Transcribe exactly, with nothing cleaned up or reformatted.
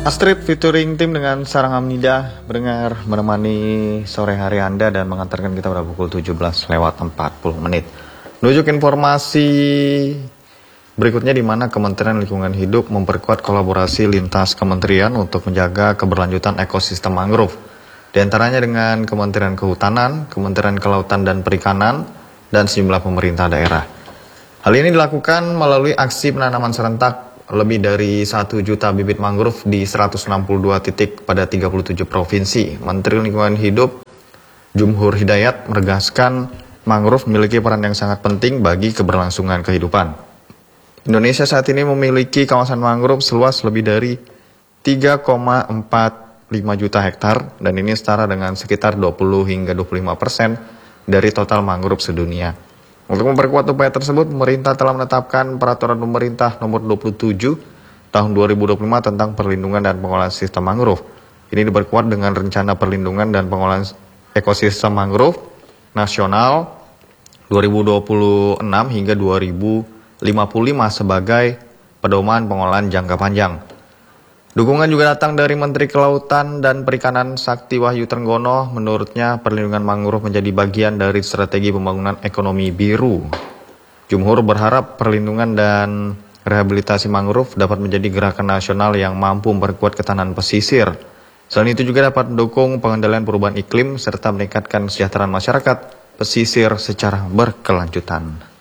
Astrid featuring tim dengan Sarang Hamnida berdengar menemani sore hari Anda dan mengantarkan kita pada pukul tujuh belas lewat empat puluh menit. Menuju ke informasi berikutnya di mana Kementerian Lingkungan Hidup memperkuat kolaborasi lintas kementerian untuk menjaga keberlanjutan ekosistem mangrove. Di antaranya dengan Kementerian Kehutanan, Kementerian Kelautan dan Perikanan, dan sejumlah pemerintah daerah. Hal ini dilakukan melalui aksi penanaman serentak lebih dari satu juta bibit mangrove di seratus enam puluh dua titik pada tiga puluh tujuh provinsi. Menteri Lingkungan Hidup Jumhur Hidayat menegaskan mangrove memiliki peran yang sangat penting bagi keberlangsungan kehidupan. Indonesia saat ini memiliki kawasan mangrove seluas lebih dari tiga koma empat lima juta hektar dan ini setara dengan sekitar dua puluh hingga dua puluh lima persen dari total mangrove sedunia. Untuk memperkuat upaya tersebut, pemerintah telah menetapkan Peraturan Pemerintah Nomor dua puluh tujuh Tahun dua ribu dua puluh lima tentang perlindungan dan pengelolaan sistem mangrove. Ini diperkuat dengan Rencana Perlindungan dan Pengelolaan Ekosistem Mangrove Nasional dua ribu dua puluh enam hingga dua ribu lima puluh lima sebagai pedoman pengelolaan jangka panjang. Dukungan juga datang dari Menteri Kelautan dan Perikanan Sakti Wahyu Trenggono. Menurutnya, perlindungan mangrove menjadi bagian dari strategi pembangunan ekonomi biru. Jumhur berharap perlindungan dan rehabilitasi mangrove dapat menjadi gerakan nasional yang mampu memperkuat ketahanan pesisir. Selain itu juga dapat mendukung pengendalian perubahan iklim serta meningkatkan kesejahteraan masyarakat pesisir secara berkelanjutan.